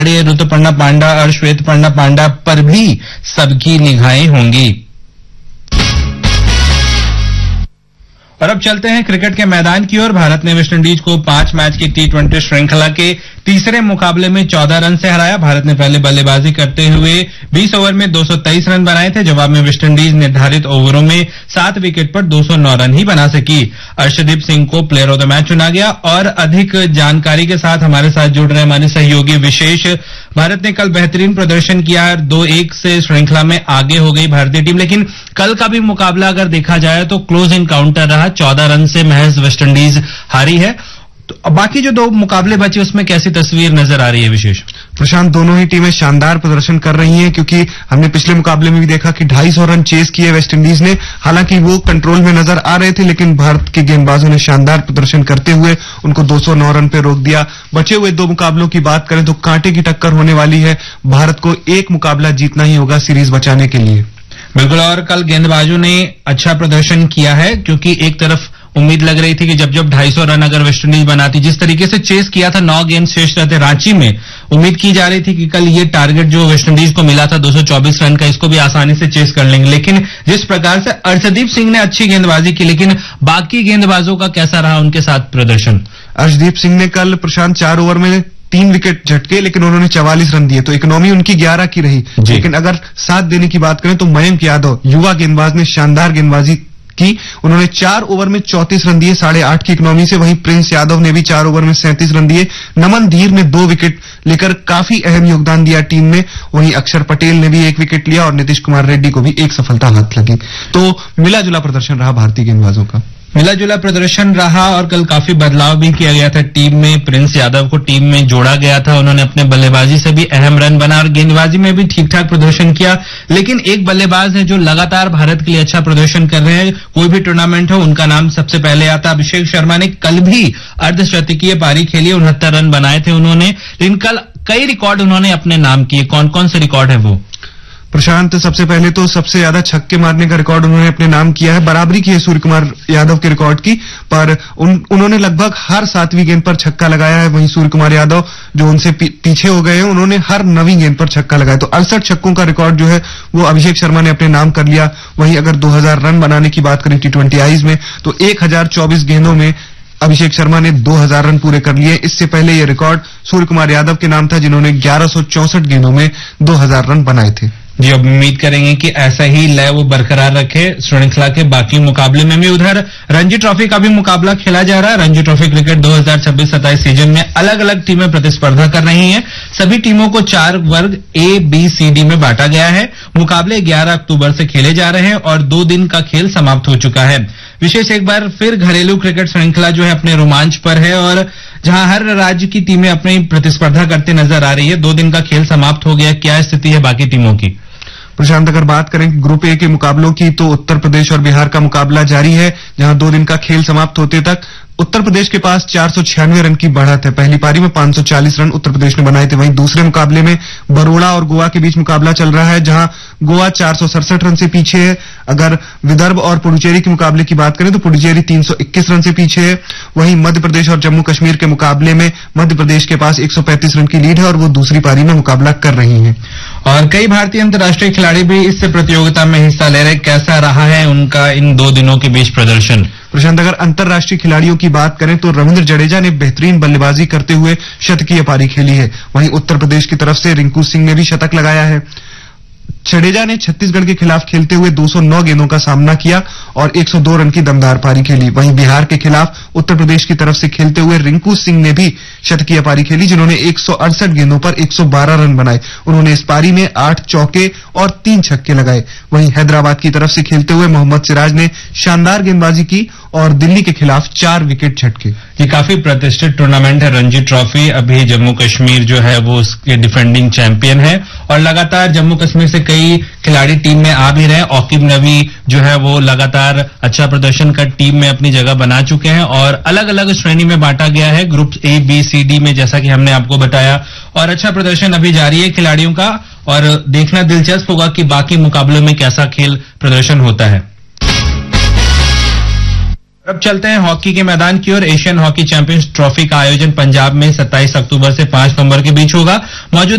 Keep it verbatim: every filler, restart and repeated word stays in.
ऋतुपर्णा पांडा और श्वेतपर्णा पांडा पर भी सबकी निगाहें होंगी। और अब चलते हैं क्रिकेट के मैदान की ओर। भारत ने वेस्टइंडीज को पांच मैच की टी ट्वेंटी श्रृंखला के तीसरे मुकाबले में चौदह रन से हराया। भारत ने पहले बल्लेबाजी करते हुए बीस ओवर में दो सौ तेईस रन बनाए थे। जवाब में वेस्टइंडीज निर्धारित ओवरों में सात विकेट पर दो सौ नौ रन ही बना सकी। अर्शदीप सिंह को प्लेयर ऑफ द मैच चुना गया। और अधिक जानकारी के साथ हमारे साथ जुड़ रहे हमारे सहयोगी विशेष। भारत ने कल बेहतरीन प्रदर्शन किया, दो एक से श्रृंखला में आगे हो गई भारतीय टीम, लेकिन कल का भी मुकाबला अगर देखा जाए तो क्लोज इनकाउंटर रहा। चौदह रन से महज वेस्टइंडीज हारी है। तो बाकी जो दो मुकाबले बचे उसमें कैसी तस्वीर नजर आ रही है विशेष? प्रशांत, दोनों ही टीमें शानदार प्रदर्शन कर रही हैं, क्योंकि हमने पिछले मुकाबले में भी देखा कि ढाई सौ रन चेस किए वेस्टइंडीज ने। हालांकि वो कंट्रोल में नजर आ रहे थे, लेकिन भारत के गेंदबाजों ने शानदार प्रदर्शन करते हुए उनको दो सौ नौ रन पे रोक दिया। बचे हुए दो मुकाबलों की बात करें तो कांटे की टक्कर होने वाली है। भारत को एक मुकाबला जीतना ही होगा सीरीज बचाने के लिए। बिल्कुल, और कल गेंदबाजों ने अच्छा प्रदर्शन किया है, क्योंकि एक तरफ उम्मीद लग रही थी कि जब जब ढाई सौ रन अगर वेस्टइंडीज बनाती, जिस तरीके से चेस किया था, नौ गेंद शेष रहते रांची में, उम्मीद की जा रही थी कि कल ये टारगेट जो वेस्टइंडीज को मिला था दो सौ चौबीस रन का, इसको भी आसानी से चेस कर लेंगे। लेकिन जिस प्रकार से अर्शदीप सिंह ने अच्छी गेंदबाजी की, लेकिन बाकी गेंदबाजों का कैसा रहा उनके साथ प्रदर्शन? अर्शदीप सिंह ने कल प्रशांत चार ओवर में तीन विकेट झटके, लेकिन उन्होंने चवालीस रन दिए, तो इकोनॉमी उनकी ग्यारह की रही। लेकिन अगर साथ देने की बात करें तो मयंक यादव, युवा गेंदबाज, ने शानदार गेंदबाजी की। उन्होंने चार ओवर में चौंतीस रन दिए, साढ़े आठ की इकोनॉमी से। वहीं प्रिंस यादव ने भी चार ओवर में सैंतीस रन दिए। नमन धीर ने दो विकेट लेकर काफी अहम योगदान दिया टीम में। वहीं अक्षर पटेल ने भी एक विकेट लिया और नीतीश कुमार रेड्डी को भी एक सफलता हाथ लगी। तो मिला जुला प्रदर्शन रहा भारतीय गेंदबाजों का। मिला जुला प्रदर्शन रहा और कल काफी बदलाव भी किया गया था टीम में। प्रिंस यादव को टीम में जोड़ा गया था, उन्होंने अपने बल्लेबाजी से भी अहम रन बना और गेंदबाजी में भी ठीक ठाक प्रदर्शन किया। लेकिन एक बल्लेबाज है जो लगातार भारत के लिए अच्छा प्रदर्शन कर रहे हैं, कोई भी टूर्नामेंट हो उनका नाम सबसे पहले आता। अभिषेक शर्मा ने कल भी अर्धशतकीय पारी खेली, उनहत्तर रन बनाए थे उन्होंने। लेकिन कल कई रिकॉर्ड उन्होंने अपने नाम किए। कौन कौन से रिकॉर्ड है वो? प्रशांत, सबसे पहले तो सबसे ज्यादा छक्के मारने का रिकॉर्ड उन्होंने अपने नाम किया है। बराबरी की है सूर्य कुमार यादव के रिकॉर्ड की, पर उन, उन्होंने लगभग हर सातवीं गेंद पर छक्का लगाया है। वहीं सूर्य कुमार यादव जो उनसे पीछे हो गए हैं, उन्होंने हर नवीं गेंद पर छक्का लगाया। तो अड़सठ छक्कों का रिकॉर्ड जो है वो अभिषेक शर्मा ने अपने नाम कर लिया। वहीं अगर दो हजार रन बनाने की बात करें टी ट्वेंटी आईज में, तो एक हजार चौबीस गेंदों में अभिषेक शर्मा ने दो हजार रन पूरे कर लिए। इससे पहले यह रिकॉर्ड सूर्य कुमार यादव के नाम था, जिन्होंने ग्यारह सौ चौसठ गेंदों में दो हजार रन बनाए थे। जी, अब उम्मीद करेंगे कि ऐसा ही लय वो बरकरार रखे श्रृंखला के बाकी मुकाबले में भी। उधर रणजी ट्रॉफी का भी मुकाबला खेला जा रहा है। रणजी ट्रॉफी क्रिकेट दो हजार छब्बीस सत्ताईस सीजन में अलग अलग टीमें प्रतिस्पर्धा कर रही हैं। सभी टीमों को चार वर्ग ए बी सी डी में बांटा गया है। मुकाबले ग्यारह अक्टूबर से खेले जा रहे हैं और दो दिन का खेल समाप्त हो चुका है। विशेष एक बार फिर घरेलू क्रिकेट श्रृंखला जो है अपने रोमांच पर है और जहां हर राज्य की टीमें अपनी प्रतिस्पर्धा करते नजर आ रही है। दो दिन का खेल समाप्त हो गया, क्या स्थिति है बाकी टीमों की? प्रशांत, अगर बात करें ग्रुप ए के मुकाबलों की, तो उत्तर प्रदेश और बिहार का मुकाबला जारी है, जहां दो दिन का खेल समाप्त होते तक उत्तर प्रदेश के पास चार सौ छियानवे रन की बढ़त है। पहली पारी में पांच सौ चालीस रन उत्तर प्रदेश ने बनाए थे। वहीं दूसरे मुकाबले में बरोड़ा और गोवा के बीच मुकाबला चल रहा है, जहां गोवा चार सौ सड़सठ रन से पीछे है। अगर विदर्भ और पुडुचेरी के मुकाबले की बात करें तो पुडुचेरी तीन सौ इक्कीस रन से पीछे है। वहीं मध्य प्रदेश और जम्मू कश्मीर के मुकाबले में मध्य प्रदेश के पास एक सौ पैंतीस रन की लीड है और वो दूसरी पारी में मुकाबला कर रही है। और कई भारतीय अंतर्राष्ट्रीय खिलाड़ी भी इस प्रतियोगिता में हिस्सा ले रहे। कैसा रहा है उनका इन दो दिनों के बीच प्रदर्शन? प्रशांत, अगर अंतर्राष्ट्रीय खिलाड़ियों की बात करें तो रविंद्र जडेजा ने बेहतरीन बल्लेबाजी करते हुए शतकीय पारी खेली है। वहीं उत्तर प्रदेश की तरफ से रिंकू सिंह ने भी शतक लगाया है। जडेजा ने छत्तीसगढ़ के खिलाफ खेलते हुए दो सौ नौ गेंदों का सामना किया और एक सौ दो रन की दमदार पारी खेली। वहीं बिहार के खिलाफ उत्तर प्रदेश की तरफ से खेलते हुए रिंकू सिंह ने भी शतकीय पारी खेली, जिन्होंने एक सौ अड़सठ गेंदों पर एक सौ बारह रन बनाए। उन्होंने इस पारी में आठ चौके और तीन छक्के लगाए। वहीं हैदराबाद की तरफ से खेलते हुए मोहम्मद सिराज ने शानदार गेंदबाजी की और दिल्ली के खिलाफ चार विकेट झटके। ये काफी प्रतिष्ठित टूर्नामेंट है रणजी ट्रॉफी। अभी जम्मू कश्मीर जो है वो उसके डिफेंडिंग चैंपियन है और लगातार जम्मू कश्मीर से कई खिलाड़ी टीम में आ भी रहे हैं। औकीब नबी जो है वो लगातार अच्छा प्रदर्शन कर टीम में अपनी जगह बना चुके हैं और अलग अलग श्रेणी में बांटा गया है group A B C D में, जैसा कि हमने आपको बताया। और अच्छा प्रदर्शन अभी जारी है खिलाड़ियों का और देखना दिलचस्प होगा कि बाकी मुकाबलों में कैसा खेल प्रदर्शन होता है। अब चलते हैं हॉकी के मैदान की ओर। एशियन हॉकी चैंपियंस ट्रॉफी का आयोजन पंजाब में सत्ताईस अक्टूबर से पांच नवंबर के बीच होगा। मौजूदा